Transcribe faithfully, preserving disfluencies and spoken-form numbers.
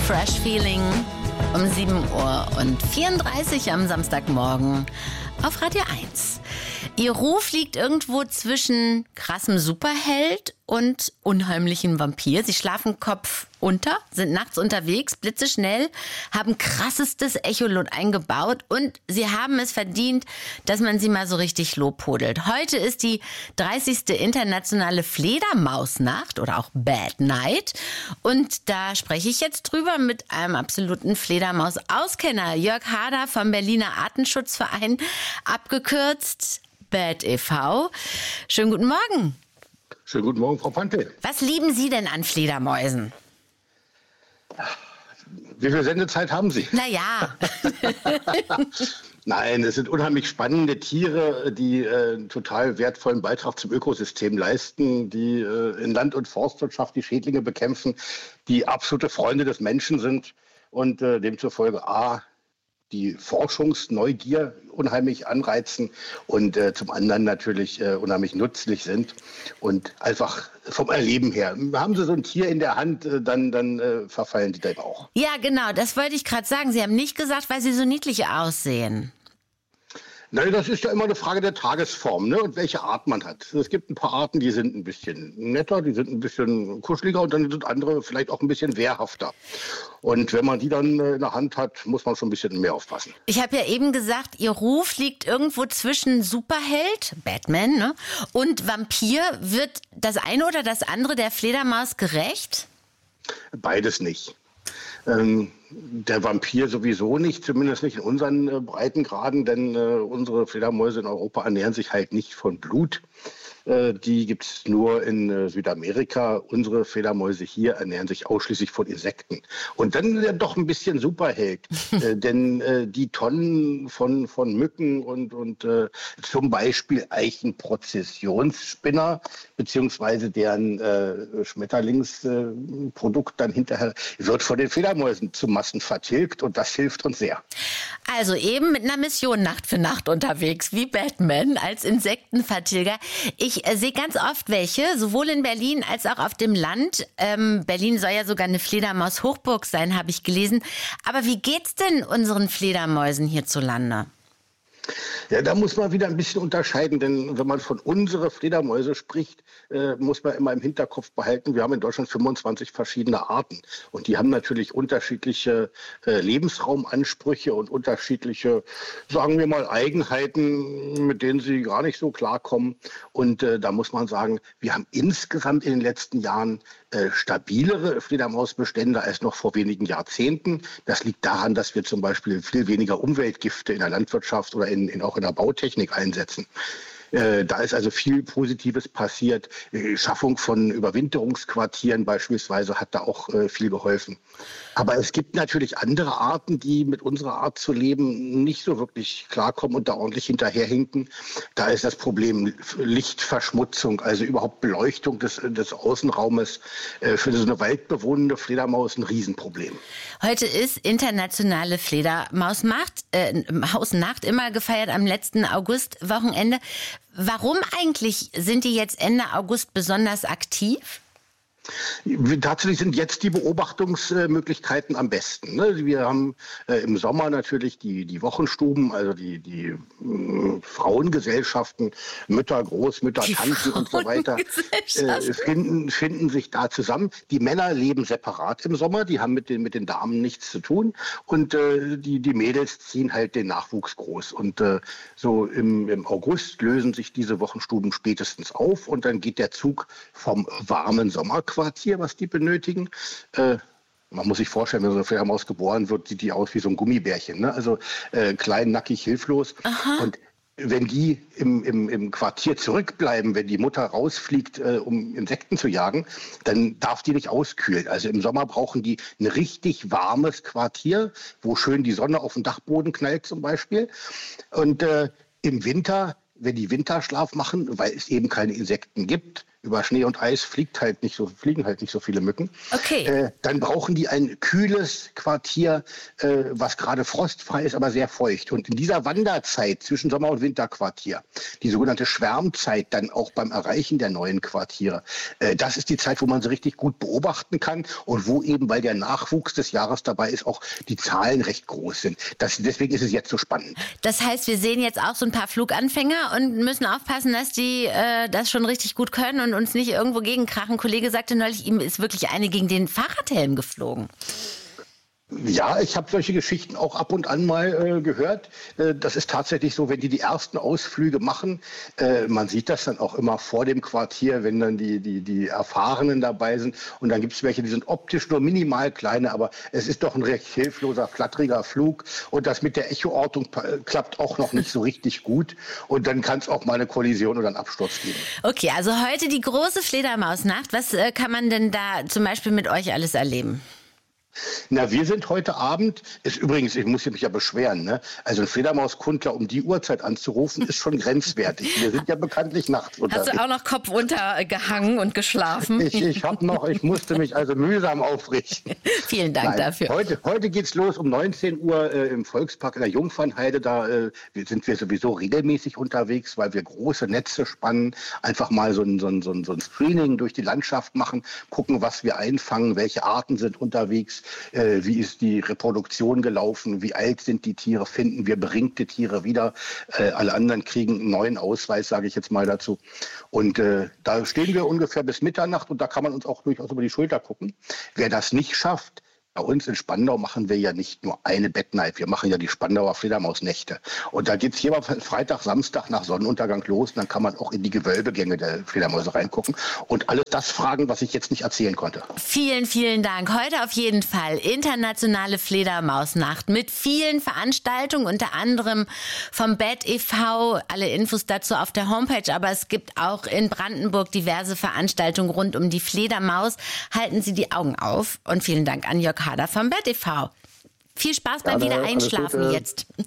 Fresh Feeling um sieben Uhr und vierunddreißig am Samstagmorgen auf Radio eins. Ihr Ruf liegt irgendwo zwischen krassem Superheld und unheimlichem Vampir. Sie schlafen Kopf unter, sind nachts unterwegs, blitzeschnell, haben krassestes Echolot eingebaut und sie haben es verdient, dass man sie mal so richtig lobhudelt. Heute ist die dreißigste internationale Fledermausnacht oder auch Bad Night und da spreche ich jetzt drüber mit einem absoluten Fledermaus-Auskenner, Jörg Harder vom Berliner Artenschutzverein, abgekürzt Bad e V. Schönen guten Morgen. Schönen guten Morgen, Frau Pantel. Was lieben Sie denn an Fledermäusen? Wie viel Sendezeit haben Sie? Naja. Nein, es sind unheimlich spannende Tiere, die äh, einen total wertvollen Beitrag zum Ökosystem leisten, die äh, in Land- und Forstwirtschaft die Schädlinge bekämpfen, die absolute Freunde des Menschen sind und äh, demzufolge A, die Forschungsneugier unheimlich anreizen und äh, zum anderen natürlich äh, unheimlich nützlich sind und einfach vom Erleben her. Haben Sie so ein Tier in der Hand, äh, dann, dann äh, verfallen die dem auch. Ja, genau, das wollte ich gerade sagen. Sie haben nicht gesagt, weil sie so niedlich aussehen. Nein, das ist ja immer eine Frage der Tagesform, ne, und welche Art man hat. Es gibt ein paar Arten, die sind ein bisschen netter, die sind ein bisschen kuscheliger und dann sind andere vielleicht auch ein bisschen wehrhafter. Und wenn man die dann in der Hand hat, muss man schon ein bisschen mehr aufpassen. Ich habe ja eben gesagt, Ihr Ruf liegt irgendwo zwischen Superheld, Batman, ne, und Vampir. Wird das eine oder das andere der Fledermaus gerecht? Beides nicht. Ähm, der Vampir sowieso nicht, zumindest nicht in unseren äh, Breitengraden, denn äh, unsere Fledermäuse in Europa ernähren sich halt nicht von Blut. Äh, die gibt es nur in äh, Südamerika. Unsere Fledermäuse hier ernähren sich ausschließlich von Insekten. Und dann ja doch ein bisschen Superheld, äh, denn äh, die Tonnen von, von Mücken und, und äh, zum Beispiel Eichenprozessionsspinner, beziehungsweise deren äh, Schmetterlingsprodukt äh, dann hinterher, wird von den Fledermäusen zu Massen vertilgt und das hilft uns sehr. Also eben mit einer Mission Nacht für Nacht unterwegs, wie Batman als Insektenvertilger. Ich äh, sehe ganz oft welche, sowohl in Berlin als auch auf dem Land. Ähm, Berlin soll ja sogar eine Fledermaus-Hochburg sein, habe ich gelesen. Aber wie geht's denn unseren Fledermäusen hierzulande? Ja, da muss man wieder ein bisschen unterscheiden, denn wenn man von unsere Fledermäuse spricht, äh, muss man immer im Hinterkopf behalten, wir haben in Deutschland fünfundzwanzig verschiedene Arten und die haben natürlich unterschiedliche äh, Lebensraumansprüche und unterschiedliche, sagen wir mal, Eigenheiten, mit denen sie gar nicht so klarkommen. Und äh, da muss man sagen, wir haben insgesamt in den letzten Jahren äh, stabilere Fledermausbestände als noch vor wenigen Jahrzehnten. Das liegt daran, dass wir zum Beispiel viel weniger Umweltgifte in der Landwirtschaft oder in, in auch in der Bautechnik einsetzen. Äh, da ist also viel Positives passiert. Die Schaffung von Überwinterungsquartieren beispielsweise hat da auch äh, viel geholfen. Aber es gibt natürlich andere Arten, die mit unserer Art zu leben nicht so wirklich klarkommen und da ordentlich hinterherhinken. Da ist das Problem Lichtverschmutzung, also überhaupt Beleuchtung des, des Außenraumes. Äh, für so eine waldbewohnende Fledermaus ein Riesenproblem. Heute ist internationale Fledermausnacht, äh, Mausnacht, immer gefeiert am letzten Augustwochenende. Warum eigentlich sind die jetzt Ende August besonders aktiv? Tatsächlich sind jetzt die Beobachtungsmöglichkeiten am besten. Ne? Wir haben äh, im Sommer natürlich die, die Wochenstuben, also die, die äh, Frauengesellschaften, Mütter, Großmütter, die Tanten und so weiter, äh, finden, finden sich da zusammen. Die Männer leben separat im Sommer, die haben mit den, mit den Damen nichts zu tun und äh, die, die Mädels ziehen halt den Nachwuchs groß. Und äh, so im, im August lösen sich diese Wochenstuben spätestens auf und dann geht der Zug vom warmen Sommer Quartier, was die benötigen. Äh, man muss sich vorstellen, wenn so eine Fledermaus geboren wird, sieht die aus wie so ein Gummibärchen. Ne? Also äh, klein, nackig, hilflos. Aha. Und wenn die im, im, im Quartier zurückbleiben, wenn die Mutter rausfliegt, äh, um Insekten zu jagen, dann darf die nicht auskühlen. Also im Sommer brauchen die ein richtig warmes Quartier, wo schön die Sonne auf den Dachboden knallt zum Beispiel. Und äh, im Winter, wenn die Winterschlaf machen, weil es eben keine Insekten gibt, Über Schnee und Eis fliegt halt nicht so, fliegen halt nicht so viele Mücken. Okay. Äh, dann brauchen die ein kühles Quartier, äh, was gerade frostfrei ist, aber sehr feucht. Und in dieser Wanderzeit zwischen Sommer- und Winterquartier, die sogenannte Schwärmzeit dann auch beim Erreichen der neuen Quartiere, äh, das ist die Zeit, wo man sie richtig gut beobachten kann und wo eben, weil der Nachwuchs des Jahres dabei ist, auch die Zahlen recht groß sind. Das, deswegen ist es jetzt so spannend. Das heißt, wir sehen jetzt auch so ein paar Fluganfänger und müssen aufpassen, dass die äh, das schon richtig gut können und uns nicht irgendwo gegenkrachen. Ein Kollege sagte neulich, ihm ist wirklich eine gegen den Fahrradhelm geflogen. Ja, ich habe solche Geschichten auch ab und an mal äh, gehört. Äh, das ist tatsächlich so, wenn die die ersten Ausflüge machen, äh, man sieht das dann auch immer vor dem Quartier, wenn dann die, die, die Erfahrenen dabei sind. Und dann gibt es welche, die sind optisch nur minimal kleine, aber es ist doch ein recht hilfloser, flatteriger Flug. Und das mit der Echoortung äh, klappt auch noch nicht so richtig gut. Und dann kann es auch mal eine Kollision oder einen Absturz geben. Okay, also heute die große Fledermausnacht. Was äh, kann man denn da zum Beispiel mit euch alles erleben? Na, wir sind heute Abend, ist übrigens, ich muss mich ja beschweren, ne? Also ein Fledermauskundler um die Uhrzeit anzurufen, ist schon grenzwertig. Wir sind ja bekanntlich nachts unterwegs. Hast du auch noch Kopf untergehangen und geschlafen? Ich, ich habe noch, ich musste mich also mühsam aufrichten. Vielen Dank Nein, dafür. Heute, heute geht's los um neunzehn Uhr äh, im Volkspark in der Jungfernheide. Da äh, sind wir sowieso regelmäßig unterwegs, weil wir große Netze spannen, einfach mal so ein, so ein, so ein, so ein Screening durch die Landschaft machen, gucken, was wir einfangen, welche Arten sind unterwegs. Äh, wie ist die Reproduktion gelaufen, wie alt sind die Tiere, finden wir beringte Tiere wieder. Äh, alle anderen kriegen einen neuen Ausweis, sage ich jetzt mal dazu. Und äh, da stehen wir ungefähr bis Mitternacht und da kann man uns auch durchaus über die Schulter gucken. Wer das nicht schafft, bei uns in Spandau machen wir ja nicht nur eine Bat-Night, wir machen ja die Spandauer Fledermausnächte. Und da geht es hier mal Freitag, Samstag nach Sonnenuntergang los und dann kann man auch in die Gewölbegänge der Fledermäuse reingucken und alles das fragen, was ich jetzt nicht erzählen konnte. Vielen, vielen Dank. Heute auf jeden Fall internationale Fledermausnacht mit vielen Veranstaltungen, unter anderem vom Bat e V. Alle Infos dazu auf der Homepage, aber es gibt auch in Brandenburg diverse Veranstaltungen rund um die Fledermaus. Halten Sie die Augen auf und vielen Dank an Jörg Hader vom Bat e V. Viel Spaß beim Gerne, Wiedereinschlafen jetzt.